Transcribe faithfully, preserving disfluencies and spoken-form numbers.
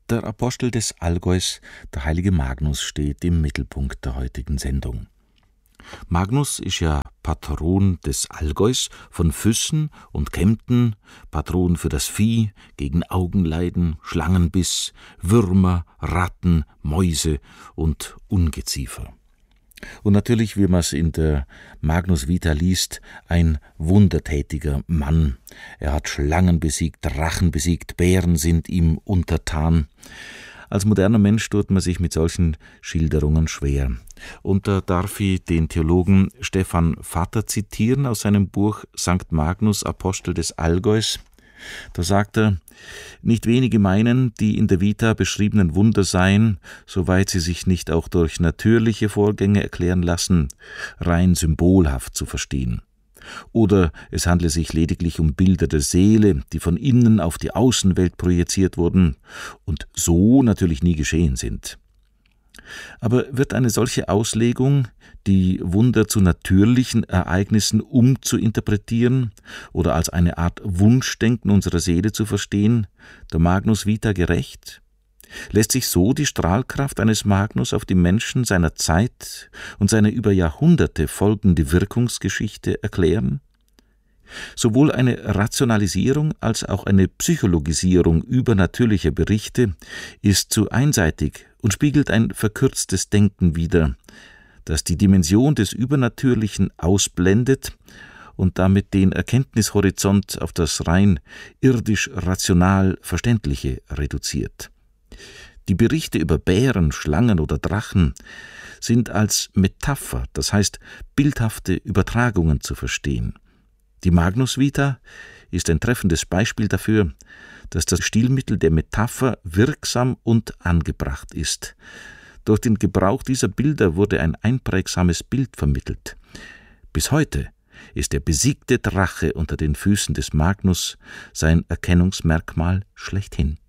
Der Apostel des Allgäus, der heilige Magnus, steht im Mittelpunkt der heutigen Sendung. Magnus ist ja Patron des Allgäus, von Füssen und Kempten, Patron für das Vieh, gegen Augenleiden, Schlangenbiss, Würmer, Ratten, Mäuse und Ungeziefer. Und natürlich, wie man es in der Magnus Vita liest, ein wundertätiger Mann. Er hat Schlangen besiegt, Drachen besiegt, Bären sind ihm untertan. Als moderner Mensch tut man sich mit solchen Schilderungen schwer. Und da darf ich den Theologen Stefan Vatter zitieren aus seinem Buch Sankt Magnus, Apostel des Allgäus. Da sagt er: Nicht wenige meinen, die in der Vita beschriebenen Wunder seien, soweit sie sich nicht auch durch natürliche Vorgänge erklären lassen, rein symbolhaft zu verstehen. Oder es handle sich lediglich um Bilder der Seele, die von innen auf die Außenwelt projiziert wurden und so natürlich nie geschehen sind. Aber wird eine solche Auslegung, die Wunder zu natürlichen Ereignissen umzuinterpretieren oder als eine Art Wunschdenken unserer Seele zu verstehen, der Magnus Vita gerecht? Lässt sich so die Strahlkraft eines Magnus auf die Menschen seiner Zeit und seine über Jahrhunderte folgende Wirkungsgeschichte erklären? Sowohl eine Rationalisierung als auch eine Psychologisierung übernatürlicher Berichte ist zu einseitig und spiegelt ein verkürztes Denken wider, das die Dimension des Übernatürlichen ausblendet und damit den Erkenntnishorizont auf das rein irdisch-rational Verständliche reduziert. Die Berichte über Bären, Schlangen oder Drachen sind als Metapher, das heißt bildhafte Übertragungen zu verstehen. Die Magnus Vita ist ein treffendes Beispiel dafür, dass das Stilmittel der Metapher wirksam und angebracht ist. Durch den Gebrauch dieser Bilder wurde ein einprägsames Bild vermittelt. Bis heute ist der besiegte Drache unter den Füßen des Magnus sein Erkennungsmerkmal schlechthin.